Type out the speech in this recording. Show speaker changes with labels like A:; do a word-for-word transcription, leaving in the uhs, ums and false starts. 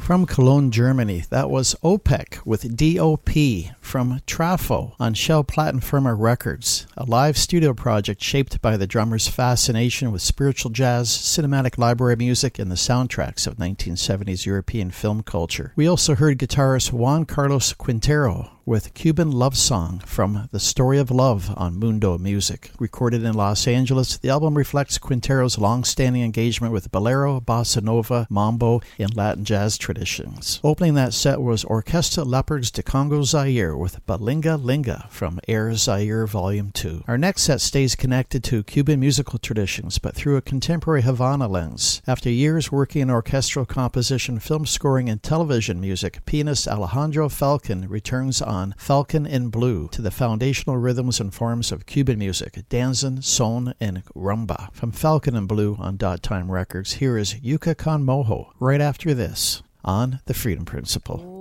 A: From Cologne, Germany, that was OPEC with D O P from Trafo on Shell Plattenfirma Records, a live studio project shaped by the drummer's fascination with spiritual jazz, cinematic library music, and the soundtracks of nineteen seventies European film culture. We also heard guitarist Juan Carlos Quintero with Cuban Love Song from The Story of Love on Mundo Music. Recorded in Los Angeles, the album reflects Quintero's long-standing engagement with bolero, bossa nova, mambo, and Latin jazz traditions. Opening that set was Orquesta Leopards de Congo Zaire with Balinga Linga from Air Zaire Volume two. Our next set stays connected to Cuban musical traditions, but through a contemporary Havana lens. After years working in orchestral composition, film scoring, and television music, pianist Alejandro Falcon returns on Falcon in Blue to the foundational rhythms and forms of Cuban music, danzón, son, and rumba. From Falcon in Blue on Dot Time Records, here is Yuca con Mojo, right after this on The Freedom Principle.